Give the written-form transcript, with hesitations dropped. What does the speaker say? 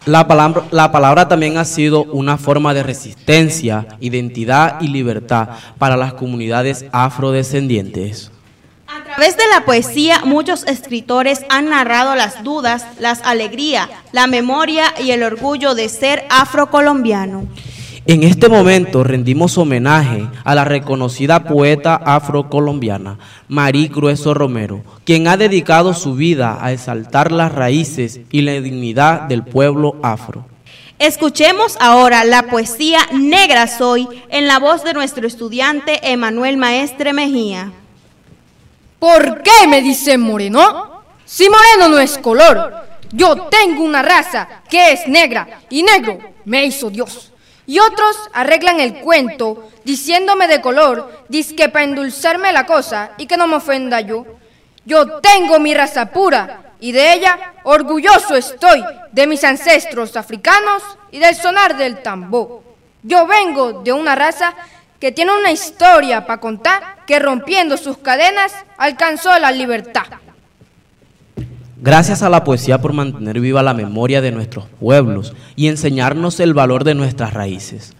La palabra también ha sido una forma de resistencia, identidad y libertad para las comunidades afrodescendientes. A través de la poesía, muchos escritores han narrado las dudas, las alegrías, la memoria y el orgullo de ser afrocolombiano. En este momento rendimos homenaje a la reconocida poeta afrocolombiana, Marí Grueso Romero, quien ha dedicado su vida a exaltar las raíces y la dignidad del pueblo afro. Escuchemos ahora la poesía Negra Soy en la voz de nuestro estudiante Emanuel Maestre Mejía. ¿Por qué me dicen moreno? Si moreno no es color. Yo tengo una raza que es negra y negro me hizo Dios. Y otros arreglan el cuento diciéndome de color, dizque para endulzarme la cosa y que no me ofenda yo. Yo tengo mi raza pura y de ella orgulloso estoy, de mis ancestros africanos y del sonar del tambor. Yo vengo de una raza que tiene una historia para contar, que rompiendo sus cadenas alcanzó la libertad. Gracias a la poesía por mantener viva la memoria de nuestros pueblos y enseñarnos el valor de nuestras raíces.